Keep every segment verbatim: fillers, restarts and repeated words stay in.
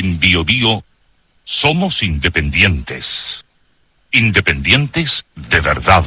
En Bio Bio somos independientes. Independientes de verdad.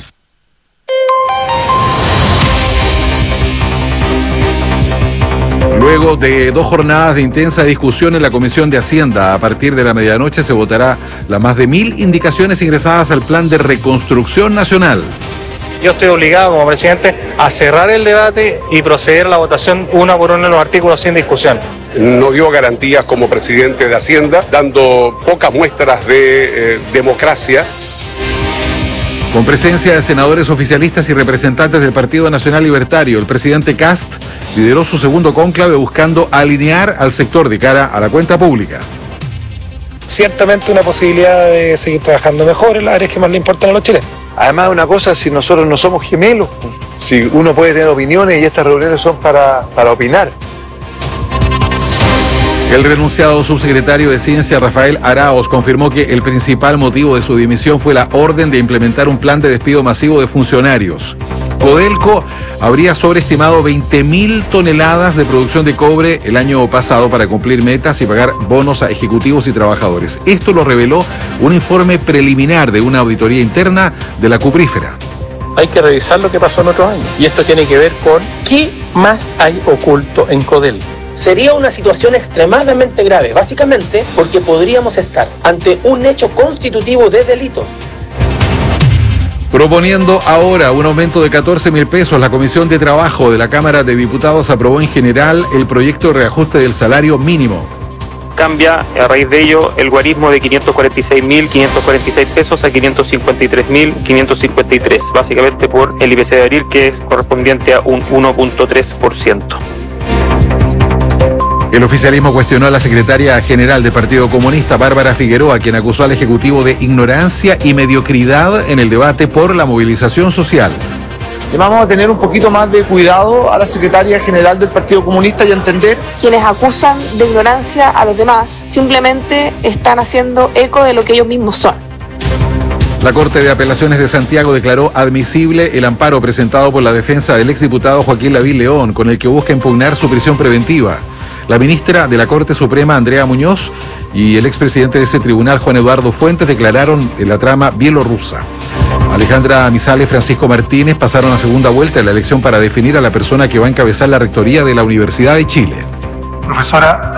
Luego de dos jornadas de intensa discusión en la Comisión de Hacienda, a partir de la medianoche se votará las más de mil indicaciones ingresadas al Plan de Reconstrucción Nacional. Yo estoy obligado como presidente a cerrar el debate y proceder a la votación una por uno de los artículos sin discusión. No dio garantías como presidente de Hacienda, dando pocas muestras de eh, democracia. Con presencia de senadores oficialistas y representantes del Partido Nacional Libertario, el presidente Kast lideró su segundo cónclave buscando alinear al sector de cara a la cuenta pública. Ciertamente una posibilidad de seguir trabajando mejor en las áreas que más le importan a los chilenos. Además, una cosa, si nosotros no somos gemelos, si uno puede tener opiniones y estas reuniones son para, para opinar. El renunciado subsecretario de Ciencia, Rafael Araos, confirmó que el principal motivo de su dimisión fue la orden de implementar un plan de despido masivo de funcionarios. Codelco habría sobreestimado veinte mil toneladas de producción de cobre el año pasado para cumplir metas y pagar bonos a ejecutivos y trabajadores. Esto lo reveló un informe preliminar de una auditoría interna de la cuprífera. Hay que revisar lo que pasó en otros años. Y esto tiene que ver con qué más hay oculto en Codelco. Sería una situación extremadamente grave, básicamente porque podríamos estar ante un hecho constitutivo de delito. Proponiendo ahora un aumento de catorce mil pesos, la Comisión de Trabajo de la Cámara de Diputados aprobó en general el proyecto de reajuste del salario mínimo. Cambia a raíz de ello el guarismo de quinientos cuarenta y seis mil quinientos cuarenta y seis pesos a quinientos cincuenta y tres mil quinientos cincuenta y tres, básicamente por el I P C de abril, que es correspondiente a un uno punto tres por ciento. El oficialismo cuestionó a la secretaria general del Partido Comunista, Bárbara Figueroa, quien acusó al Ejecutivo de ignorancia y mediocridad en el debate por la movilización social. Le vamos a tener un poquito más de cuidado a la secretaria general del Partido Comunista y a entender. Quienes acusan de ignorancia a los demás simplemente están haciendo eco de lo que ellos mismos son. La Corte de Apelaciones de Santiago declaró admisible el amparo presentado por la defensa del exdiputado Joaquín Lavín León, con el que busca impugnar su prisión preventiva. La ministra de la Corte Suprema, Andrea Muñoz, y el expresidente de ese tribunal, Juan Eduardo Fuentes, declararon en la trama bielorrusa. Alejandra Misale y Francisco Martínez pasaron a segunda vuelta en la elección para definir a la persona que va a encabezar la rectoría de la Universidad de Chile. Profesora